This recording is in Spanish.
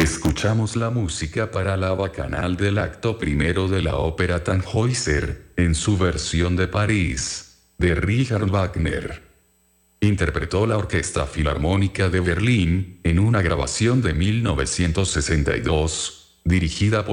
Escuchamos la música para la bacanal del acto primero de la ópera Tannhäuser, en su versión de París, de Richard Wagner. Interpretó la Orquesta Filarmónica de Berlín, en una grabación de 1962, dirigida por